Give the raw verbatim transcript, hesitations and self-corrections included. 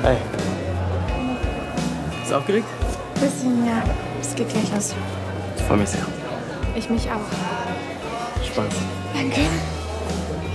Hey. Bist du aufgeregt? Bisschen, ja. Es geht gleich los. Ich freue mich sehr. Ich mich auch. Spaß. Danke.